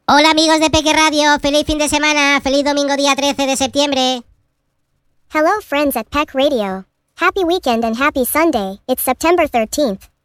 Hola amigos de Peque Radio, feliz fin de semana, feliz domingo día 13 de septiembre. Hello friends at Peck Radio. Happy weekend and happy Sunday, it's September 13th.